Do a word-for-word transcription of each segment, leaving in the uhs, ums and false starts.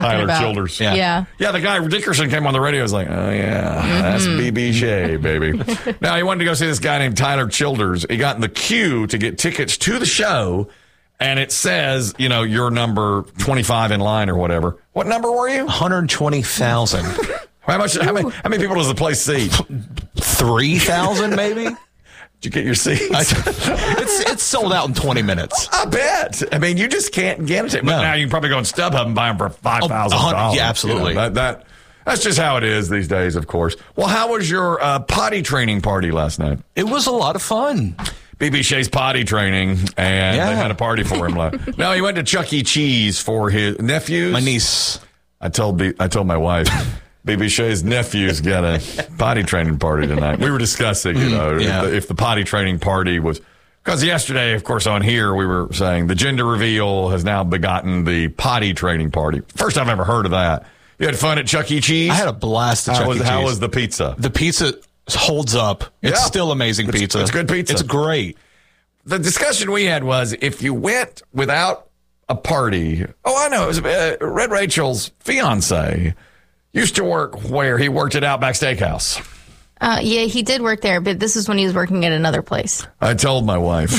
Tyler about. Childers. Yeah. Yeah. Yeah, the guy, Dickerson, came on the radio. Was like, oh, yeah, Mm-hmm. that's B B Shea, baby. Now, he wanted to go see this guy named Tyler Childers. He got in the queue to get tickets to the show, and it says, you know, you're number twenty-five in line or whatever. What number were you? one hundred twenty thousand. How much? How many, how many people does the place seat? three thousand maybe? Did you get your seats? it's it's sold out in twenty minutes. I bet. I mean, you just can't get it. But No. now you can probably go on StubHub and buy them for five thousand dollars. Yeah, absolutely. You know, that, that, that's just how it is these days, of course. Well, how was your uh, potty training party last night? It was a lot of fun. B B Shea's potty training, and Yeah. they had a party for him. Last. No, he went to Chuck E. Cheese for his nephews. My niece. I told B- I told my wife, B B Shea's nephews got a potty training party tonight. We were discussing, you know, yeah. if, the, if the potty training party was, because yesterday, of course, on here we were saying the gender reveal has now begotten the potty training party. First I've ever heard of that. You had fun at Chuck E. Cheese? I had a blast at how Chuck was, E. Cheese. How was the pizza? The pizza holds up. It's Yeah. still amazing It's- pizza. it's good pizza. It's great. The discussion we had was if you went without a party. Oh, I know. It was uh, Red Rachel's fiance used to work where he worked at Outback Steakhouse. Uh, yeah, he did work there, but this is when he was working at another place. I told my wife.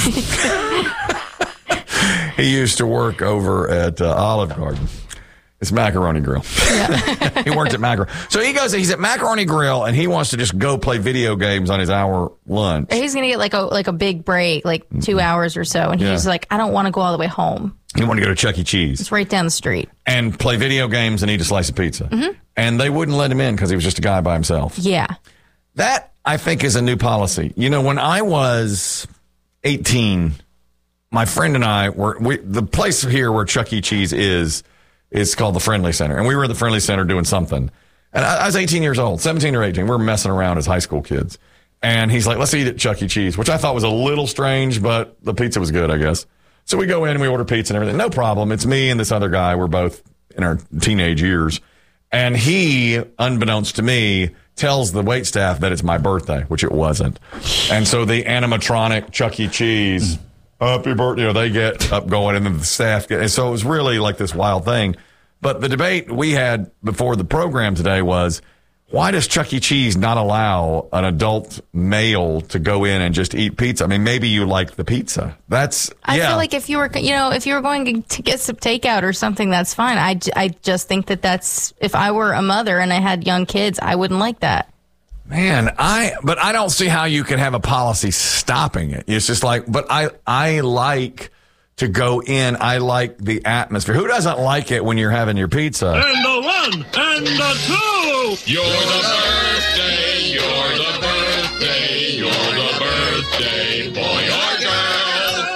He used to work over at uh, Olive Garden. It's Macaroni Grill. Yeah. He worked at Macaroni. So he goes, he's at Macaroni Grill, and he wants to just go play video games on his hour lunch. He's going to get like a like a big break, like two hours or so. And Yeah. he's like, I don't want to go all the way home. He wanted to go to Chuck E. Cheese It's right down the street. and play video games and eat a slice of pizza. And they wouldn't let him in because he was just a guy by himself. Yeah. That, I think, is a new policy. You know, when I was eighteen, my friend and I were, we, the place here where Chuck E. Cheese is, is called the Friendly Center. And we were at the Friendly Center doing something. And I, I was eighteen years old, seventeen or eighteen. We were messing around as high school kids. And he's like, let's eat at Chuck E. Cheese, which I thought was a little strange, but the pizza was good, I guess. So we go in and we order pizza and everything. No problem. It's me and this other guy. We're both in our teenage years. And he, unbeknownst to me, tells the wait staff that it's my birthday, which it wasn't. And so the animatronic Chuck E. Cheese, happy birthday, you know, they get up going and then the staff get, and so it was really like this wild thing. But the debate we had before the program today was, why does Chuck E. Cheese not allow an adult male to go in and just eat pizza? I mean, maybe you like the pizza. That's, I yeah. feel like if you were, you know, if you were going to get some takeout or something, that's fine. I, j- I just think that that's, if I were a mother and I had young kids, I wouldn't like that. Man, I, but I don't see how you can have a policy stopping it. It's just like, but I, I like to go in. I like the atmosphere. Who doesn't like it when you're having your pizza? And the one, and the two. You're the birthday, you're the birthday, you're the birthday boy or girl.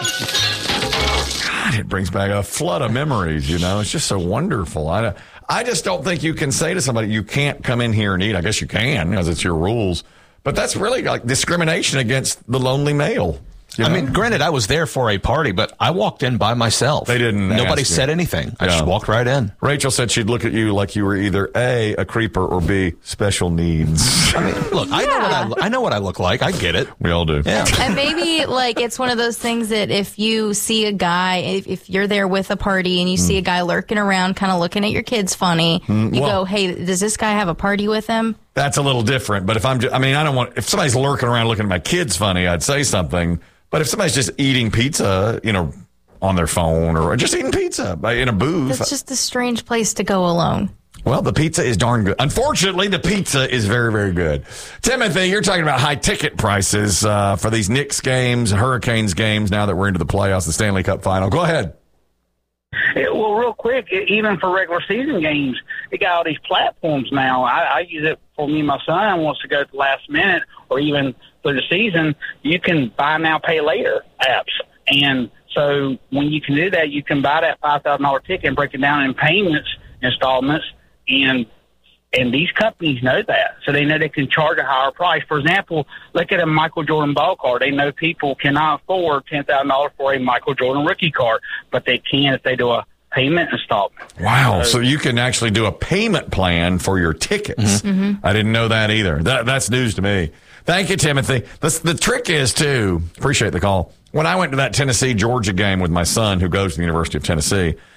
God, it brings back a flood of memories, you know? It's just so wonderful. I, I just don't think you can say to somebody, you can't come in here and eat. I guess you can because it's your rules. But that's really like discrimination against the lonely male. You I know? mean, granted, I was there for a party, but I walked in by myself. They didn't Nobody ask you. said anything. I Yeah. just walked right in. Rachel said she'd look at you like you were either A, a creeper, or B, special needs. I mean, look, I know what I, lo- I know what I look like. I get it. We all do. Yeah. And maybe like it's one of those things that if you see a guy, if, if you're there with a party and you see a guy lurking around, kind of looking at your kids funny, you well- go, hey, does this guy have a party with him? That's a little different. But if I'm, just, I mean, I don't want, if somebody's lurking around looking at my kids funny, I'd say something. But if somebody's just eating pizza, you know, on their phone or just eating pizza in a booth. That's just a strange place to go alone. Well, the pizza is darn good. Unfortunately, the pizza is very, very good. Timothy, you're talking about high ticket prices uh, for these Knicks games, Hurricanes games, now that we're into the playoffs, the Stanley Cup final. Go ahead. It, well, real quick, it, even for regular season games, they got all these platforms now. I, I use it for me and my son wants to go at the last minute or even through the season. You can buy now, pay later apps. And so when you can do that, you can buy that five thousand dollars ticket and break it down in payments, installments, and and these companies know that. So they know they can charge a higher price. For example, look at a Michael Jordan ball card. They know people cannot afford ten thousand dollars for a Michael Jordan rookie card, but they can if they do a payment installment. Wow. So you can actually do a payment plan for your tickets. I didn't know that either. That, that's news to me. Thank you, Timothy. The, the trick is, too, appreciate the call. When I went to that Tennessee-Georgia game with my son who goes to the University of Tennessee,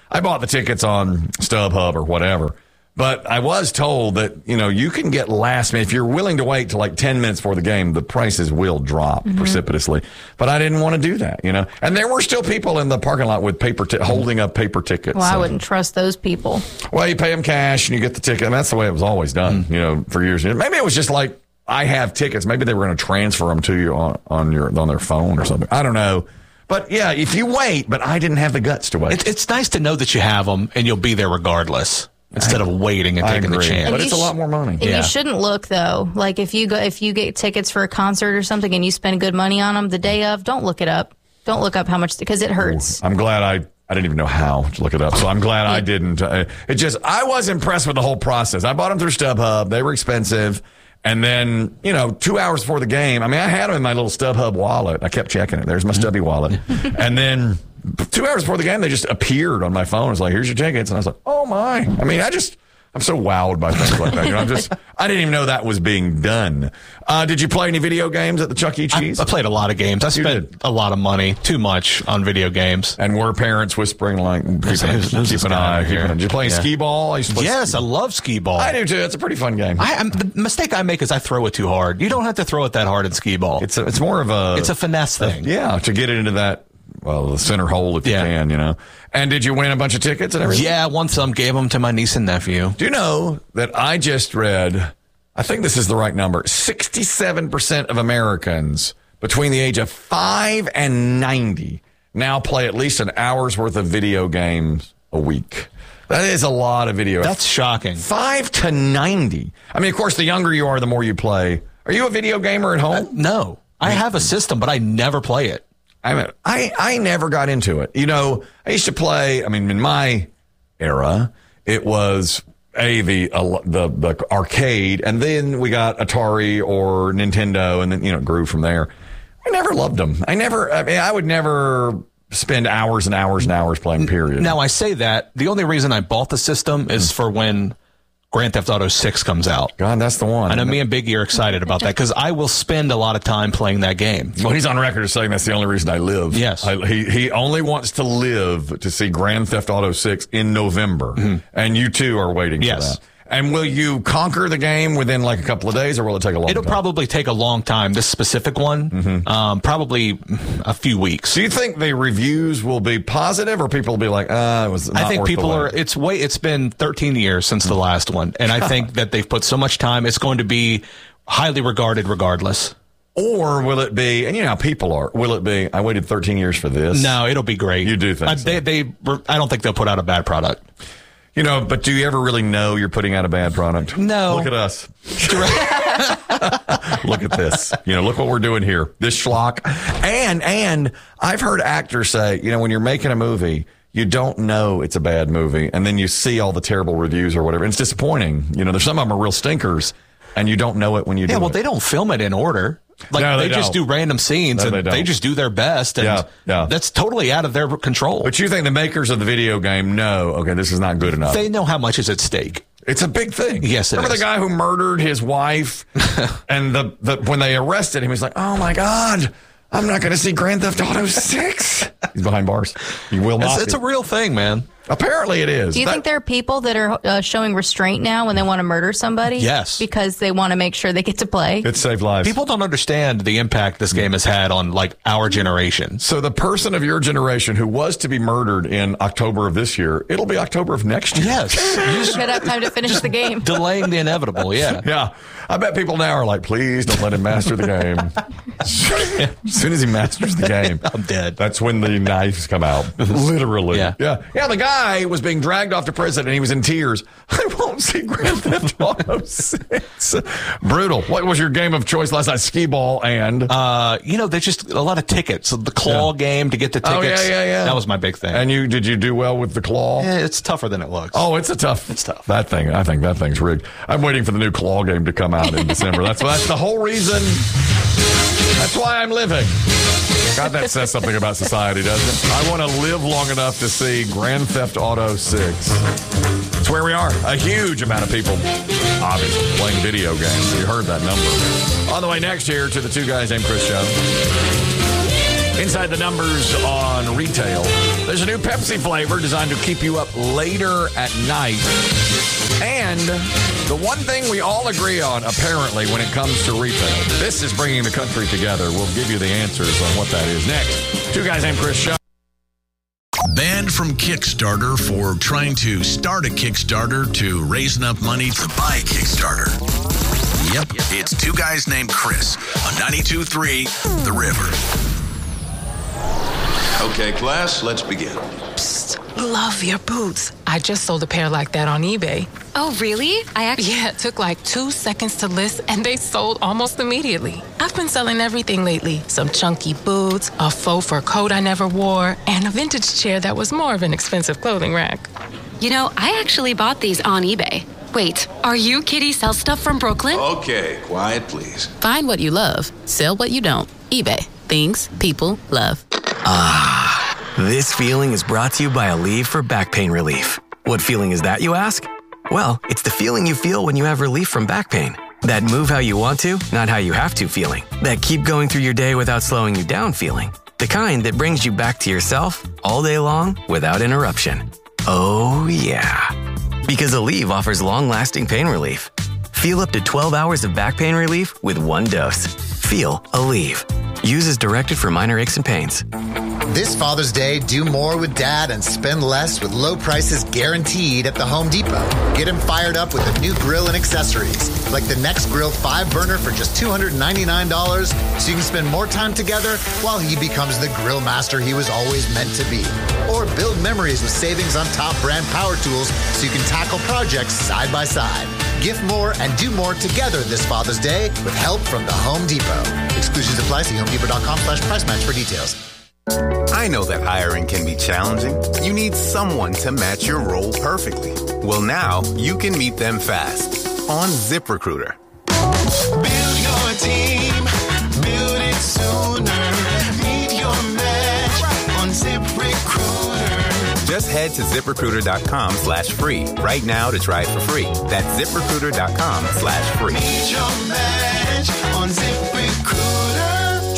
I bought the tickets on StubHub or whatever. But I was told that, you know, you can get last minute. If you're willing to wait till like ten minutes before the game, the prices will drop mm-hmm. precipitously. But I didn't want to do that, you know. And there were still people in the parking lot with paper t- holding up paper tickets. Well, I so. wouldn't trust those people. Well, you pay them cash and you get the ticket. And that's the way it was always done, mm-hmm. you know, for years. Maybe it was just like, I have tickets. Maybe they were going to transfer them to you on, on your on their phone or something. I don't know. But, yeah, if you wait, but I didn't have the guts to wait. It, it's nice to know that you have them and you'll be there regardless. Instead of waiting and taking the chance. But it's a lot more money. And yeah. you shouldn't look, though. Like, if you go, if you get tickets for a concert or something and you spend good money on them the day of, don't look it up. Don't look up how much, because it hurts. Ooh, I'm glad I, I didn't even know how to look it up. So I'm glad I didn't. Uh, it just, I was impressed with the whole process. I bought them through StubHub. They were expensive. And then, you know, two hours before the game, I mean, I had them in my little StubHub wallet. I kept checking it. There's my Stubby wallet. And then two hours before the game, they just appeared on my phone. It's like, here's your tickets. And I was like, oh, my. I mean, I just... I'm so wowed by things like that. You know, I'm just, I didn't even know that was being done. Uh, did you play any video games at the Chuck E. Cheese? I, I played a lot of games. I spent a lot of money, too much, on video games. And were parents whispering like, keep, Who's- an, who's keep this an guy eye? here? Keep an, did you play Yeah. skee ball? I used to play Yes, skee- I love skee ball. I do too. It's a pretty fun game. I, I'm, the mistake I make is I throw it too hard. You don't have to throw it that hard in skee ball. It's a, it's more of a, It's a finesse thing. yeah, to get it into that, well, the center hole if Yeah. you can, you know. And did you win a bunch of tickets and everything? Yeah, won some, gave them to my niece and nephew. Do you know that I just read, I think this is the right number, sixty-seven percent of Americans between the age of five and ninety now play at least an hour's worth of video games a week. That is a lot of video. That's shocking. five to ninety. I mean, of course, the younger you are, the more you play. Are you a video gamer at home? No, I have a system, but I never play it. I mean, I, I never got into it. You know, I used to play, I mean, in my era, it was a the, uh, the the arcade, and then we got Atari or Nintendo, and then, you know, it grew from there. I never loved them. I never, I mean, I would never spend hours and hours and hours playing, period. Now, I say that. The only reason I bought the system is for when Grand Theft Auto six comes out. God, that's the one. I know me and Biggie are excited about that because I will spend a lot of time playing that game. Well, he's on record as saying that's the only reason I live. Yes. I, he he only wants to live to see Grand Theft Auto six in November. Mm-hmm. And you too are waiting Yes. for that. And will you conquer the game within like a couple of days, or will it take a long It'll time? probably take a long time, this specific one, Mm-hmm. um, probably a few weeks. Do you think the reviews will be positive, or people will be like, uh, it was not I think worth the people wait? are, it's way, it's been thirteen years since the last one. And I think that they've put so much time, it's going to be highly regarded regardless. Or will it be, and you know how people are, will it be, I waited thirteen years for this? No, it'll be great. You do think uh, so? they, they, I don't think they'll put out a bad product. You know, but do you ever really know you're putting out a bad product? No. Look at us. Look at this. You know, look what we're doing here. This schlock. And, and I've heard actors say, you know, when you're making a movie, you don't know it's a bad movie. And then you see all the terrible reviews or whatever. And it's disappointing. You know, there's some of them are real stinkers, and you don't know it when you do Yeah, well, it. they don't film it in order. Like No, they, they just don't. do random scenes No, and they they, don't. just do their best. And Yeah, yeah. that's totally out of their control. But you think the makers of the video game know, okay, this is not good enough. They know how much is at stake. It's a big thing. Yes, it Remember is. the guy who murdered his wife, and the, the when they arrested him, he's like, "Oh my God, I'm not going to see Grand Theft Auto six." He's behind bars. He will not. It's, it's a real thing, man. Apparently, it is. Do you That- think there are people that are uh, showing restraint now when they want to murder somebody? Yes. Because they want to make sure they get to play? it saved lives? People don't understand the impact this game has had on like our generation. So the person of your generation who was to be murdered in October of this year, it'll be October of next year. Yes. You just Could have time to finish the game. delaying the inevitable. Yeah. Yeah. I bet people now are like, please don't let him master the game. As soon as he masters the game, I'm dead. That's when the knives come out. Literally. Yeah. Yeah. Yeah. The guy was being dragged off to prison and he was in tears. I won't see Grand Theft Auto six. Brutal. What was your game of choice last night? Skee ball and. Uh, you know, there's just a lot of tickets. The claw Yeah. game to get the tickets. Oh, yeah, yeah, yeah. That was my big thing. and you, did you do well with the claw? Eh, it's tougher than it looks. Oh, it's a tough. It's tough. That thing, I think that thing's rigged. I'm waiting for the new claw game to come out in December. That's that's the whole reason. That's why I'm living. God, that says something about society, doesn't it? I want to live long enough to see Grand Theft Auto six. It's where we are. A huge amount of people, obviously, playing video games. You heard that number. On the way next here to the Two Guys Named Chris show. Inside the numbers on retail. There's a new Pepsi flavor designed to keep you up later at night. And the one thing we all agree on, apparently, when it comes to retail, this is bringing the country together. We'll give you the answers on what that is next. Two guys named Chris Show. Banned from Kickstarter for trying to start a Kickstarter to raise enough money to buy Kickstarter. Yep, it's two guys named Chris on ninety-two point three The River. Okay, class, let's begin. Psst, love your boots. I just sold a pair like that on eBay. Oh, really? I actually... Yeah, it took like two seconds to list, and they sold almost immediately. I've been selling everything lately. Some chunky boots, a faux fur coat I never wore, and a vintage chair that was more of an expensive clothing rack. You know, I actually bought these on eBay. Wait, are you Kitty Sell Stuff from Brooklyn? Okay, quiet, please. Find what you love. Sell what you don't. eBay. Things people love. Ah, this feeling is brought to you by Aleve for back pain relief. What feeling is that, you ask? Well, it's the feeling you feel when you have relief from back pain. That move how you want to, not how you have to feeling. That keep going through your day without slowing you down feeling. The kind that brings you back to yourself all day long without interruption. Oh, yeah. Because Aleve offers long-lasting pain relief. Feel up to twelve hours of back pain relief with one dose. Feel Aleve. Use as directed for minor aches and pains. This Father's Day, do more with Dad and spend less with low prices guaranteed at the Home Depot. Get him fired up with a new grill and accessories, like the Next Grill five burner for just two hundred ninety-nine dollars, so you can spend more time together while he becomes the grill master he was always meant to be. Or build memories with savings on top brand power tools so you can tackle projects side by side. Gift more and do more together this Father's Day with help from the Home Depot. Exclusions apply. See homedepot.com slash price match for details. I know that hiring can be challenging. You need someone to match your role perfectly. Well, now you can meet them fast on ZipRecruiter. Build your team, build it sooner. Meet your match on ZipRecruiter. Just head to ZipRecruiter.com slash free right now to try it for free. That's ZipRecruiter.com slash free. Meet your match on ZipRecruiter.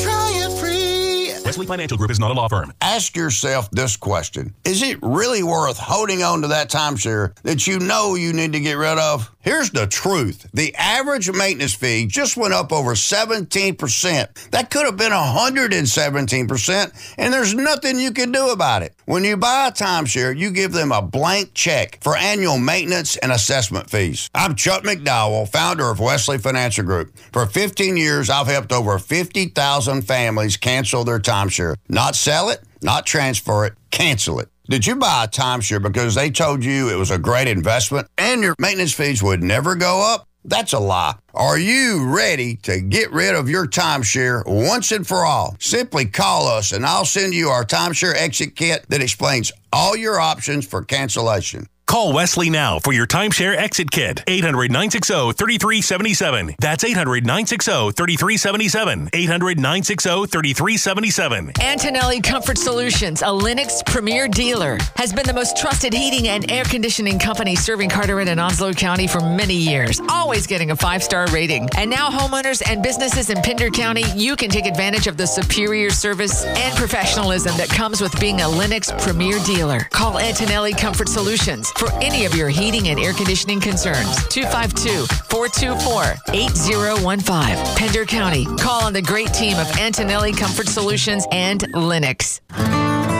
Wesley Financial Group is not a law firm. Ask yourself this question. Is it really worth holding on to that timeshare that you know you need to get rid of? Here's the truth. The average maintenance fee just went up over seventeen percent. That could have been one hundred seventeen percent, and there's nothing you can do about it. When you buy a timeshare, you give them a blank check for annual maintenance and assessment fees. I'm Chuck McDowell, founder of Wesley Financial Group. For fifteen years, I've helped over fifty thousand families cancel their timeshare. Not sell it, not transfer it, cancel it. Did you buy a timeshare because they told you it was a great investment and your maintenance fees would never go up? That's a lie. Are you ready to get rid of your timeshare once and for all? Simply call us and I'll send you our timeshare exit kit that explains all your options for cancellation. Call Wesley now for your timeshare exit kit. eight hundred, nine six zero, three three seven seven. That's eight hundred, nine six zero, three three seven seven. eight hundred, nine six zero, three three seven seven. Antonelli Comfort Solutions, a Lennox premier dealer, has been the most trusted heating and air conditioning company serving Carteret and Onslow County for many years, always getting a five-star rating. And now homeowners and businesses in Pender County, you can take advantage of the superior service and professionalism that comes with being a Lennox premier dealer. Call Antonelli Comfort Solutions for any of your heating and air conditioning concerns. two five two, four two four, eight zero one five. Pender County. Call on the great team of Antonelli Comfort Solutions and Lennox.